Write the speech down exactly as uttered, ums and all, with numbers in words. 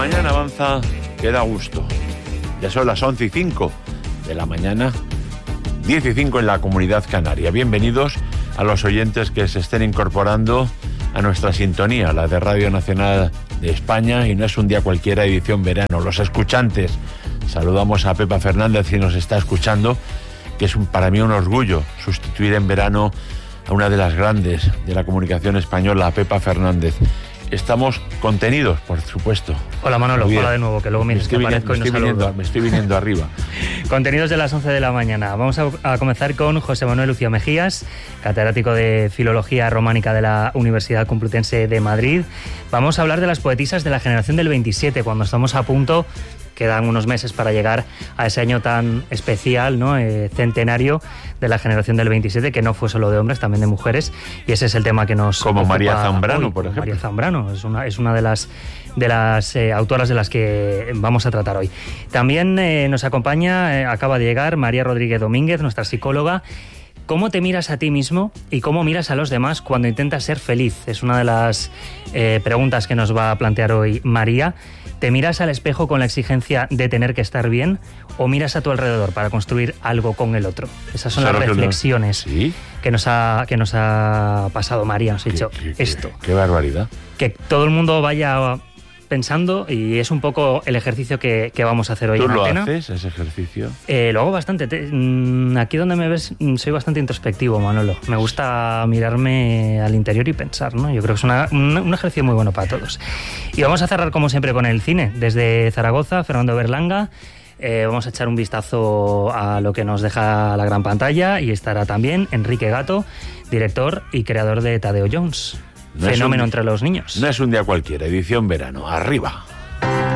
mañana avanza, que da gusto. Ya son las once y cinco de la mañana, diez y cinco en la Comunidad Canaria. Bienvenidos a los oyentes que se estén incorporando a nuestra sintonía, la de Radio Nacional de España, y no es un día cualquiera, edición verano. Los escuchantes, saludamos a Pepa Fernández, que nos está escuchando, que es un, para mí un orgullo sustituir en verano a una de las grandes de la comunicación española, a Pepa Fernández. Estamos contenidos, por supuesto. Hola Manolo, Javier. Hola de nuevo, que luego me dices que aparezco y no saludo. Me estoy viniendo arriba. Contenidos de las once de la mañana. Vamos a, a comenzar con José Manuel Lucio Mejías, catedrático de Filología Románica de la Universidad Complutense de Madrid. Vamos a hablar de las poetisas de la generación del veintisiete, cuando estamos a punto, quedan unos meses para llegar a ese año tan especial, ¿no? Eh, centenario de la generación del veintisiete, que no fue solo de hombres, también de mujeres, y ese es el tema que nos Como María Zambrano, hoy, por ejemplo. María Zambrano es una, es una de las, de las eh, autoras de las que vamos a tratar hoy. También eh, nos acompaña, eh, acaba de llegar, María Rodríguez Domínguez, nuestra psicóloga. ¿Cómo te miras a ti mismo y cómo miras a los demás cuando intentas ser feliz? Es una de las eh, preguntas que nos va a plantear hoy María. ¿Te miras al espejo con la exigencia de tener que estar bien o miras a tu alrededor para construir algo con el otro? Esas son las reflexiones que, ¿sí? que, nos ha, que nos ha pasado María. Nos ha dicho ¿Qué, qué, esto. Qué, qué barbaridad. Que todo el mundo vaya pensando, y es un poco el ejercicio que, que vamos a hacer hoy en Antena. ¿Tú lo haces, ese ejercicio? Eh, lo hago bastante. Te, aquí donde me ves soy bastante introspectivo, Manolo. Me gusta mirarme al interior y pensar, ¿no? Yo creo que es una, un, un ejercicio muy bueno para todos. Y vamos a cerrar, como siempre, con el cine. Desde Zaragoza, Fernando Berlanga. Eh, vamos a echar un vistazo a lo que nos deja la gran pantalla, y estará también Enrique Gato, director y creador de Tadeo Jones. No Fenómeno un, entre los niños. No es un día cualquiera, edición verano. ¡Arriba!